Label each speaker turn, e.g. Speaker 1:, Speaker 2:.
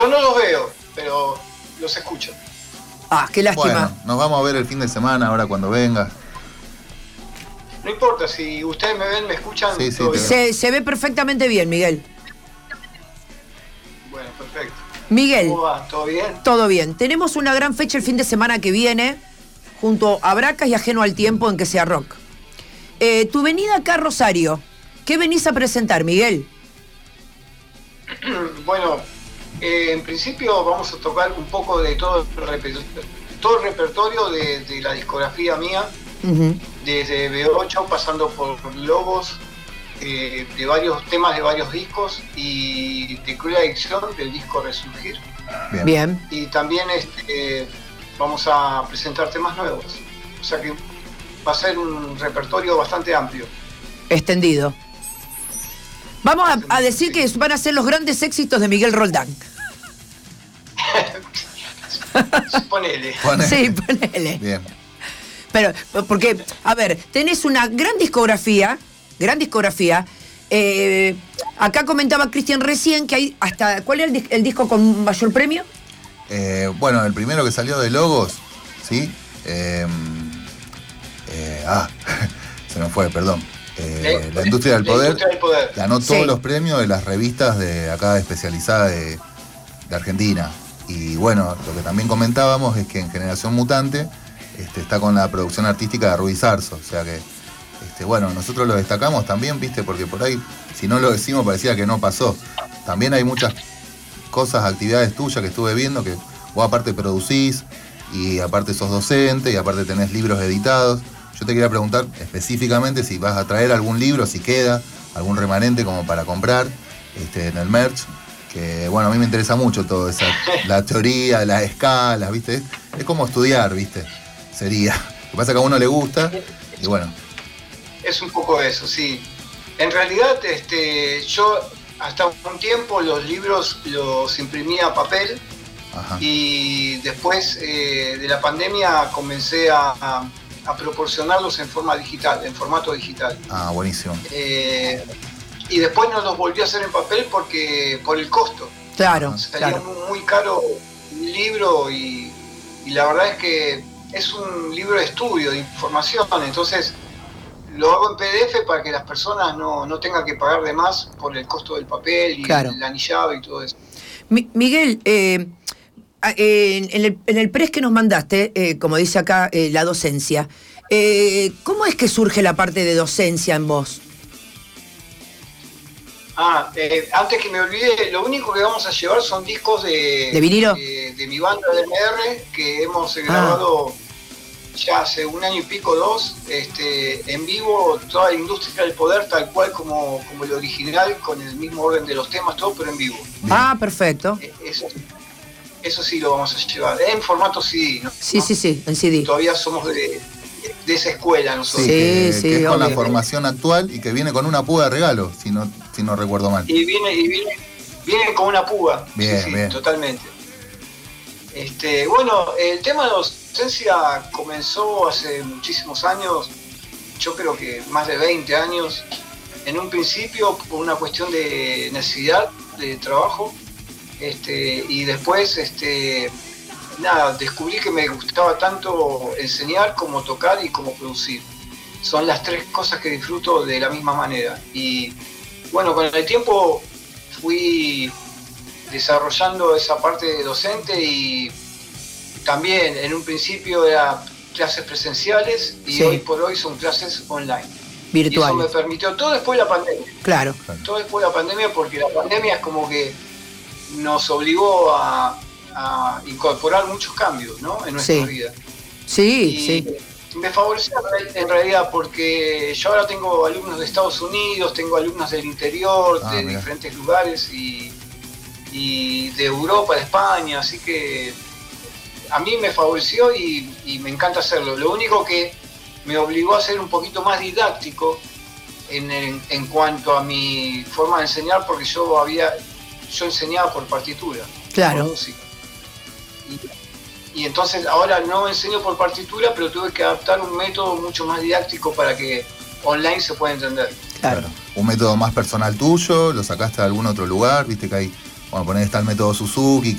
Speaker 1: no los veo, pero los escucho.
Speaker 2: Ah, qué lástima.
Speaker 3: Bueno, nos vamos a ver el fin de semana ahora cuando venga.
Speaker 1: No importa, si ustedes me ven, me escuchan.
Speaker 3: Sí,
Speaker 1: todo bien.
Speaker 2: Se ve perfectamente bien, Miguel.
Speaker 1: Bueno, perfecto.
Speaker 2: Miguel.
Speaker 1: ¿Cómo va? ¿Todo bien?
Speaker 2: Todo bien. Tenemos una gran fecha el fin de semana que viene, junto a Bracas y Ajeno al Tiempo en Que Sea Rock. Tu venida acá a Rosario, ¿qué venís a presentar, Miguel?
Speaker 1: Bueno, en principio vamos a tocar un poco de todo el repertorio de la discografía mía, desde B8 pasando por Lobos, de varios temas de varios discos, y de Cruel Adicción del disco Resurgir.
Speaker 2: Bien.
Speaker 1: Y también vamos a presentar temas nuevos, o sea que va a ser un repertorio bastante amplio.
Speaker 2: Extendido. Vamos a decir que van a ser los grandes éxitos de Miguel Roldán.
Speaker 1: Ponele.
Speaker 2: Sí, ponele.
Speaker 3: Bien.
Speaker 2: Pero, porque, a ver, tenés una gran discografía. Acá comentaba Cristian recién que hay hasta... ¿Cuál es el disco con mayor premio?
Speaker 3: Bueno, el primero que salió de Logos, ¿sí? Se me fue, perdón. La Industria del Poder ganó todos los premios de las revistas de acá especializadas de Argentina. Y bueno, lo que también comentábamos es que en Generación Mutante está con la producción artística de Rudy Sarzo. O sea que, bueno, nosotros lo destacamos también, ¿viste? Porque por ahí, si no lo decimos, parecía que no pasó. También hay muchas cosas, actividades tuyas que estuve viendo, que vos aparte producís, y aparte sos docente, y aparte tenés libros editados. Yo te quería preguntar específicamente si vas a traer algún libro, si queda algún remanente como para comprar en el merch, que bueno, a mí me interesa mucho todo eso, la teoría, las escalas, ¿viste? Es como estudiar, ¿viste? Sería. Lo que pasa es que a uno le gusta, y bueno.
Speaker 1: Es un poco eso, sí. En realidad, yo hasta un tiempo los libros los imprimía a papel.
Speaker 3: Ajá.
Speaker 1: Y después de la pandemia comencé a proporcionarlos en forma digital, en formato digital.
Speaker 3: Ah, buenísimo.
Speaker 1: Y después no los volví a hacer en papel por el costo.
Speaker 2: Claro,
Speaker 1: Salía muy caro un libro y la verdad es que es un libro de estudio, de información, entonces lo hago en PDF para que las personas no tengan que pagar de más por el costo del papel y el anillado y todo eso.
Speaker 2: Miguel, en el press que nos mandaste, como dice acá, la docencia, ¿cómo es que surge la parte de docencia en vos?
Speaker 1: Antes que me olvide, lo único que vamos a llevar son discos
Speaker 2: ¿De vinilo?
Speaker 1: De mi banda de MR, que hemos grabado ya hace un año y pico, 2, en vivo, toda la Industria del Poder, tal cual como el original, con el mismo orden de los temas, todo, pero en vivo.
Speaker 2: Ah, perfecto.
Speaker 1: Eso sí lo vamos a llevar, en formato CD, ¿no?
Speaker 2: Sí, en CD.
Speaker 1: Todavía somos de esa escuela nosotros.
Speaker 3: Que es con la formación actual y que viene con una púa de regalo, si no recuerdo mal.
Speaker 1: Y viene con una púa.
Speaker 3: Bien,
Speaker 1: sí,
Speaker 3: bien.
Speaker 1: Totalmente. Bueno, el tema de docencia comenzó hace muchísimos años, yo creo que más de 20 años, en un principio por una cuestión de necesidad de trabajo, y después descubrí que me gustaba tanto enseñar como tocar y como producir. Son las tres cosas que disfruto de la misma manera. Y bueno, con el tiempo fui desarrollando esa parte de docente y también en un principio era clases presenciales y hoy por hoy son clases online.
Speaker 2: Virtuales.
Speaker 1: Y eso me permitió, todo después de la pandemia.
Speaker 2: Claro.
Speaker 1: Todo después de la pandemia, porque la pandemia es como que nos obligó a incorporar muchos cambios, ¿no? En nuestra vida.
Speaker 2: Sí.
Speaker 1: Me favoreció en realidad porque yo ahora tengo alumnos de Estados Unidos, tengo alumnos del interior, de diferentes lugares y de Europa, de España, así que a mí me favoreció y me encanta hacerlo. Lo único que me obligó a ser un poquito más didáctico en cuanto a mi forma de enseñar, porque yo enseñaba por partitura,
Speaker 2: claro,
Speaker 1: por música. Y entonces ahora no enseño por partitura, pero tuve que adaptar un método mucho más didáctico para que online se pueda entender.
Speaker 2: Claro.
Speaker 3: Un método más personal tuyo, lo sacaste de algún otro lugar, viste que hay bueno, poner está el método Suzuki,